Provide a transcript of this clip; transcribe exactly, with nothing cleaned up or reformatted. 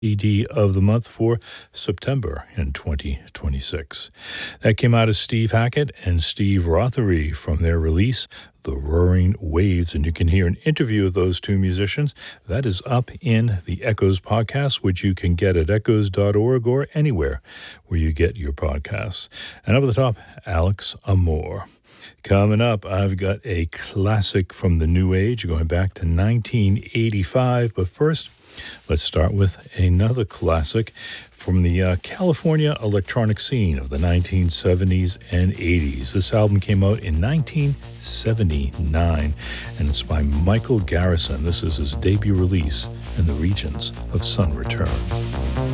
C D of the month for September in twenty twenty-six. That came out of Steve Hackett and Steve Rothery from their release, The Roaring Waves, and you can hear an interview of those two musicians. That is up in the Echoes podcast, which you can get at echoes dot org or anywhere where you get your podcasts. And up at the top, Alex Amour. Coming up, I've got a classic from the New Age going back to nineteen eighty-five, but first, let's start with another classic from the uh, California electronic scene of the nineteen seventies and eighties. This album came out in nineteen seventy-nine, and it's by Michael Garrison. This is his debut release in the regions of Sun Return.